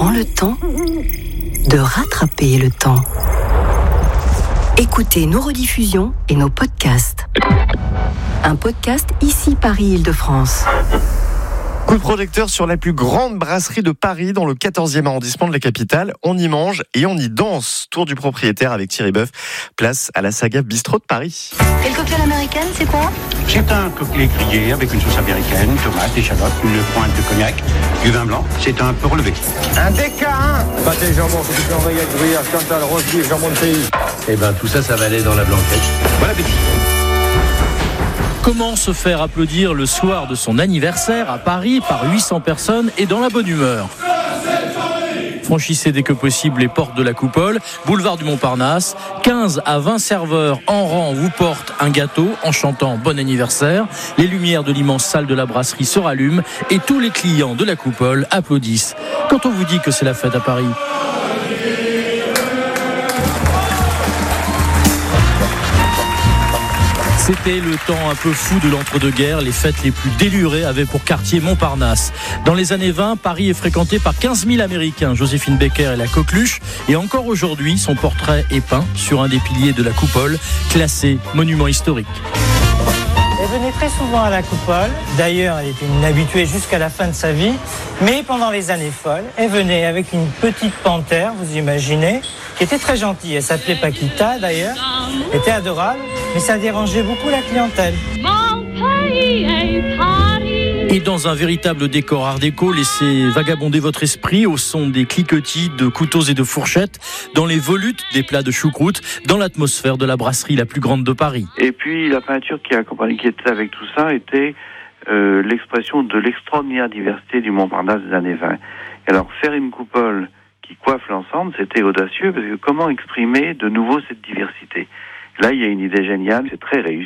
prend le temps de rattraper le temps. Écoutez nos rediffusions et nos podcasts. Un podcast ici Paris-Île-de-France. Coup de projecteur sur la plus grande brasserie de Paris, dans le 14e arrondissement de la capitale. On y mange et on y danse. Tour du propriétaire avec Thierry Boeuf. Place à la saga Bistrot de Paris. Et le cocktail américain, c'est quoi ? C'est un cocktail grillé avec une sauce américaine, tomates, échalotes, une pointe de cognac, du vin blanc. C'est un peu relevé. Un DK1 pâté jambon, c'est du oreillette, gruyère, Chantal, rose beef, jambon de pays. Eh ben tout ça, ça va aller dans la blanquette. Bon appétit. Comment se faire applaudir le soir de son anniversaire à Paris par 800 personnes et dans la bonne humeur ? Franchissez dès que possible les portes de la Coupole, boulevard du Montparnasse. 15 à 20 serveurs en rang vous portent un gâteau en chantant bon anniversaire. Les lumières de l'immense salle de la brasserie se rallument et tous les clients de la Coupole applaudissent. Quand on vous dit que c'est la fête à Paris. C'était le temps un peu fou de l'entre-deux-guerres. Les fêtes les plus délurées avaient pour quartier Montparnasse. Dans les années 20, Paris est fréquenté par 15 000 Américains. Joséphine Baker est la coqueluche. Et encore aujourd'hui, son portrait est peint sur un des piliers de la Coupole, classé monument historique. Elle venait très souvent à la Coupole. D'ailleurs, elle était une habituée jusqu'à la fin de sa vie. Mais pendant les années folles, elle venait avec une petite panthère, vous imaginez, qui était très gentille. Elle s'appelait Paquita, d'ailleurs. Elle était adorable, mais ça dérangeait beaucoup la clientèle. Et dans un véritable décor art déco, laissez vagabonder votre esprit au son des cliquetis de couteaux et de fourchettes, dans les volutes des plats de choucroute, dans l'atmosphère de la brasserie la plus grande de Paris. Et puis la peinture qui était avec tout ça était l'expression de l'extraordinaire diversité du Montparnasse des années 20. Et alors faire une coupole qui coiffe l'ensemble, c'était audacieux, parce que comment exprimer de nouveau cette diversité ? Là, il y a une idée géniale, c'est très réussi.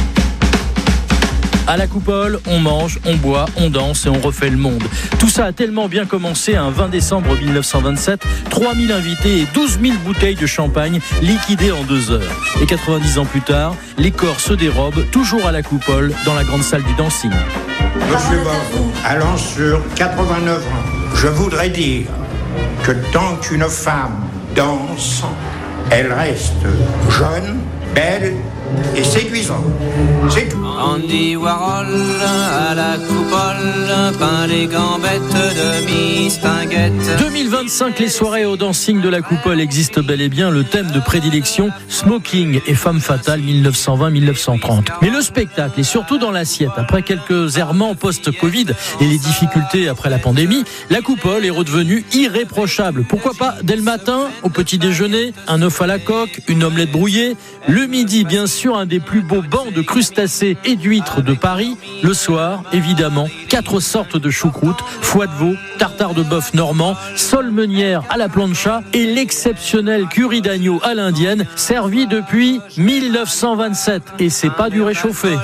À la Coupole, on mange, on boit, on danse et on refait le monde. Tout ça a tellement bien commencé un 20 décembre 1927. 3000 invités et 12 000 bouteilles de champagne liquidées en 2 heures. Et 90 ans plus tard, les corps se dérobent, toujours à la Coupole, dans la grande salle du dancing. Monsieur Boeuf, allant sur 89 ans, je voudrais dire que tant qu'une femme danse, elle reste jeune, belle et séduisante. C'est tout. Andy Warhol à la Coupole, peint les gambettes de Mistinguette. 2025, les soirées au dancing de la Coupole existent bel et bien. Le thème de prédilection, smoking et femme fatale 1920-1930. Mais le spectacle est surtout dans l'assiette. Après quelques errements post-Covid et les difficultés après la pandémie, la Coupole est redevenue irréprochable. Pourquoi pas dès le matin, au petit déjeuner, un œuf à la coque, une omelette brouillée. Le midi, bien sûr, un des plus beaux bancs de crustacés et d'huîtres de Paris. Le soir, évidemment, 4 sortes de choucroute, foie de veau, tartare de bœuf normand, sole meunière à la plancha et l'exceptionnel curry d'agneau à l'indienne, servi depuis 1927. Et c'est pas du réchauffé.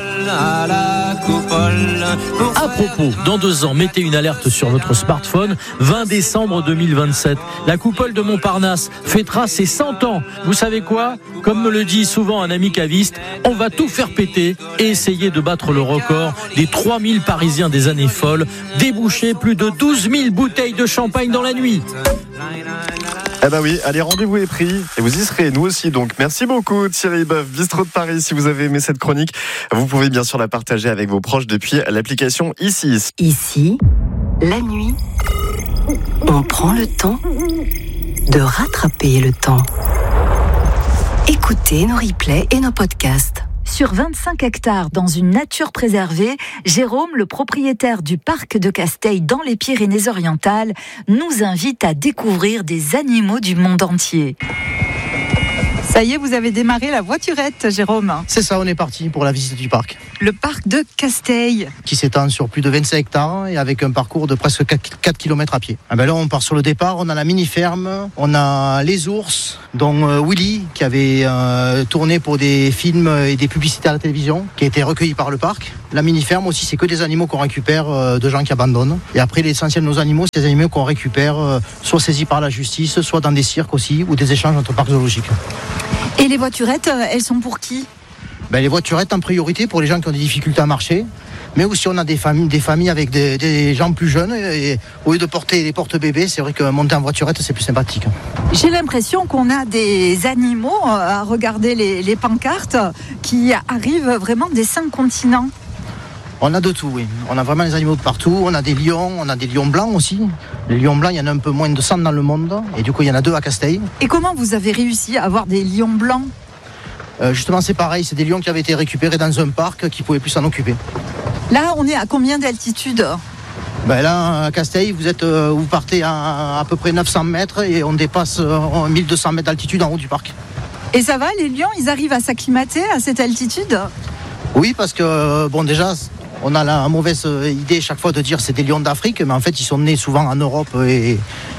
À propos, dans 2 ans, mettez une alerte sur votre smartphone. 20 décembre 2027, la Coupole de Montparnasse fêtera ses 100 ans. Vous savez quoi ? Comme me le dit souvent un ami caviste, on va tout faire péter et essayer de battre le record des 3000 Parisiens des années folles, déboucher plus de 12 000 bouteilles de champagne dans la nuit. Eh ben oui, allez, rendez-vous est pris et vous y serez, nous aussi. Donc merci beaucoup Thierry Boeuf, Bistrot de Paris. Si vous avez aimé cette chronique, vous pouvez bien sûr la partager avec vos proches depuis l'application Ici. Ici, la nuit, on prend le temps de rattraper le temps. Écoutez nos replays et nos podcasts. Sur 25 hectares dans une nature préservée, Jérôme, le propriétaire du parc de Casteil dans les Pyrénées-Orientales, nous invite à découvrir des animaux du monde entier. Ça y est, vous avez démarré la voiturette, Jérôme. C'est ça, on est parti pour la visite du parc. Le parc de Casteil. Qui s'étend sur plus de 25 hectares et avec un parcours de presque 4 km à pied. Ah ben là, on part sur le départ, on a la mini-ferme, on a les ours, dont Willy, qui avait tourné pour des films et des publicités à la télévision, qui a été recueilli par le parc. La mini-ferme aussi, c'est que des animaux qu'on récupère de gens qui abandonnent. Et après, l'essentiel de nos animaux, c'est des animaux qu'on récupère soit saisis par la justice, soit dans des cirques aussi, ou des échanges entre parcs zoologiques. Et les voiturettes, elles sont pour qui ? Les voiturettes en priorité pour les gens qui ont des difficultés à marcher. Mais aussi on a des familles avec des gens plus jeunes et au lieu de porter les porte-bébés, c'est vrai que monter en voiturette c'est plus sympathique. J'ai l'impression qu'on a des animaux à regarder les pancartes qui arrivent vraiment des 5 continents. On a de tout, oui. On a vraiment des animaux de partout. On a des lions blancs aussi. Les lions blancs, il y en a un peu moins de 100 dans le monde. Et du coup, il y en a 2 à Casteil. Et comment vous avez réussi à avoir des lions blancs ? Justement, c'est pareil. C'est des lions qui avaient été récupérés dans un parc qui ne pouvaient plus s'en occuper. Là, on est à combien d'altitude ? Là, à Casteil, vous partez à peu près 900 mètres et on dépasse 1200 mètres d'altitude en haut du parc. Et ça va, les lions, ils arrivent à s'acclimater à cette altitude ? Oui, parce que, déjà... On a la mauvaise idée chaque fois de dire c'est des lions d'Afrique, mais en fait ils sont nés souvent en Europe et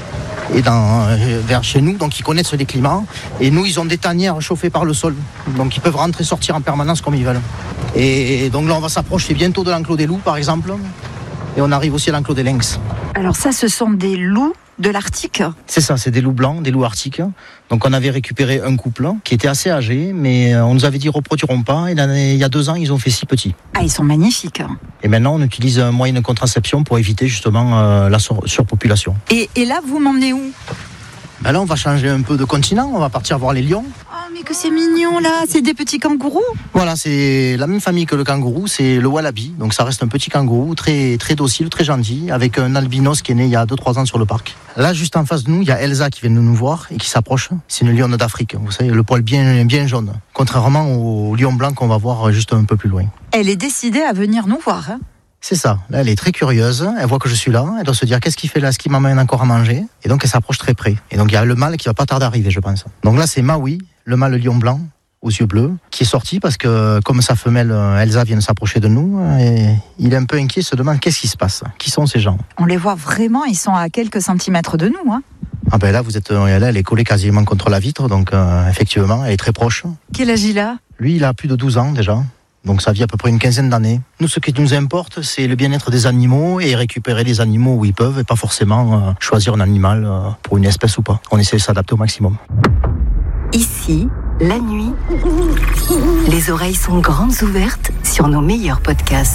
vers chez nous, donc ils connaissent les climats. Et nous, ils ont des tanières chauffées par le sol, donc ils peuvent rentrer et sortir en permanence comme ils veulent. Et donc là, on va s'approcher bientôt de l'enclos des loups, par exemple, et on arrive aussi à l'enclos des lynx. Alors ça, ce sont des loups de l'Arctique ? C'est ça, c'est des loups blancs, des loups arctiques. Donc on avait récupéré un couple qui était assez âgé, mais on nous avait dit reproduiront pas. Et il y a 2 ans, ils ont fait 6 petits. Ah, ils sont magnifiques. Et maintenant, on utilise un moyen de contraception pour éviter justement la surpopulation. Et là, vous m'emmenez où ? Là, on va changer un peu de continent, on va partir voir les lions. Oh, mais que c'est mignon là, c'est des petits kangourous. Voilà, c'est la même famille que le kangourou, c'est le wallaby. Donc ça reste un petit kangourou, très, très docile, très gentil, avec un albinos qui est né il y a 2-3 ans sur le parc. Là, juste en face de nous, il y a Elsa qui vient de nous voir et qui s'approche. C'est une lionne d'Afrique, vous savez, le poil bien jaune. Contrairement au lion blanc qu'on va voir juste un peu plus loin. Elle est décidée à venir nous voir, hein ? C'est ça. Là, elle est très curieuse. Elle voit que je suis là. Elle doit se dire qu'est-ce qu'il fait là, ce qui m'amène encore à manger. Et donc, elle s'approche très près. Et donc, il y a le mâle qui va pas tarder à arriver, je pense. Donc là, c'est Maui, le mâle lion blanc aux yeux bleus, qui est sorti parce que, comme sa femelle Elsa vient de s'approcher de nous, et il est un peu inquiet, il se demande qu'est-ce qui se passe. Qui sont ces gens ? On les voit vraiment, ils sont à quelques centimètres de nous, hein. Ah ben là, elle est collée quasiment contre la vitre, donc effectivement, elle est très proche. Quel âge il a ? Lui, il a plus de 12 ans déjà. Donc ça vit à peu près une 15aine d'années. Nous, ce qui nous importe, c'est le bien-être des animaux et récupérer les animaux où ils peuvent et pas forcément choisir un animal pour une espèce ou pas. On essaie de s'adapter au maximum. Ici, la nuit, les oreilles sont grandes ouvertes sur nos meilleurs podcasts.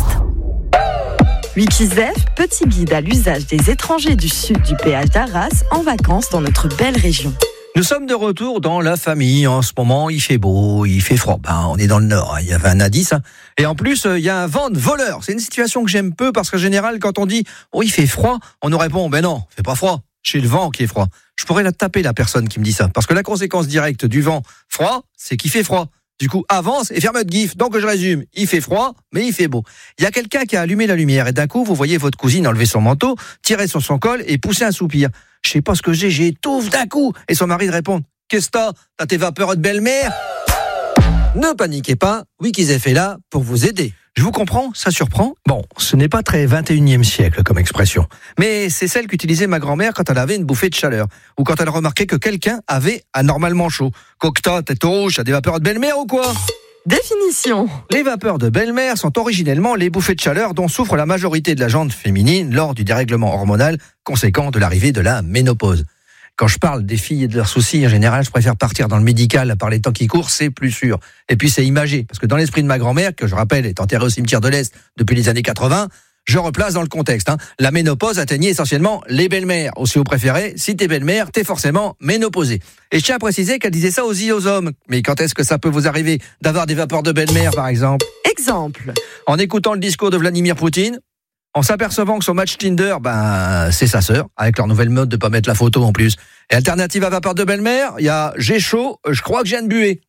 Wikizef, petit guide à l'usage des étrangers du sud du péage d'Arras en vacances dans notre belle région. Nous sommes de retour dans la famille. En ce moment, il fait beau, il fait froid. On est dans le nord, il y avait un indice. Et en plus, il y a un vent de voleur. C'est une situation que j'aime peu parce qu'en général, quand on dit « Oh, il fait froid », on nous répond « Ben non, il fait pas froid, c'est le vent qui est froid ». Je pourrais la taper, la personne qui me dit ça. Parce que la conséquence directe du vent froid, c'est qu'il fait froid. Du coup, avance et ferme votre gif. Donc, je résume. Il fait froid, mais il fait beau. Il y a quelqu'un qui a allumé la lumière et d'un coup, vous voyez votre cousine enlever son manteau, tirer sur son col et pousser un soupir. Je sais pas ce que j'étouffe d'un coup. Et son mari répond, qu'est-ce que t'as tes vapeurs de belle-mère? Ne paniquez pas, Wikizef est là pour vous aider. Je vous comprends, ça surprend. Bon, ce n'est pas très 21e siècle comme expression. Mais c'est celle qu'utilisait ma grand-mère quand elle avait une bouffée de chaleur. Ou quand elle remarquait que quelqu'un avait anormalement chaud. Cocteau, tête rouge, t'as des vapeurs de belle-mère ou quoi? Définition. Les vapeurs de belle-mère sont originellement les bouffées de chaleur dont souffre la majorité de la gente féminine lors du dérèglement hormonal conséquent de l'arrivée de la ménopause. Quand je parle des filles et de leurs soucis, en général, je préfère partir dans le médical par les temps qui courent, c'est plus sûr. Et puis c'est imagé, parce que dans l'esprit de ma grand-mère, que je rappelle est enterrée au cimetière de l'Est depuis les années 80, je replace dans le contexte. La ménopause atteignait essentiellement les belles-mères. Aussi au préféré, si t'es belle-mère, t'es forcément ménopausée. Et je tiens à préciser qu'elle disait ça aussi aux hommes. Mais quand est-ce que ça peut vous arriver d'avoir des vapeurs de belle-mère, par exemple? Exemple. En écoutant le discours de Vladimir Poutine, en s'apercevant que son match Tinder, c'est sa sœur, avec leur nouvelle mode de pas mettre la photo en plus. Et alternative à vapeur de belle-mère, il y a j'ai chaud, je crois que j'ai une buée.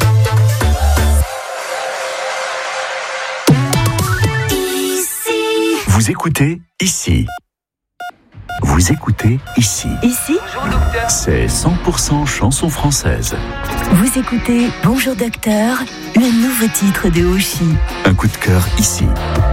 Vous écoutez ici. Vous écoutez ici. Ici, C'est 100% chanson française. vous écoutez Bonjour Docteur, le nouveau titre de Oshi. Un coup de cœur ici.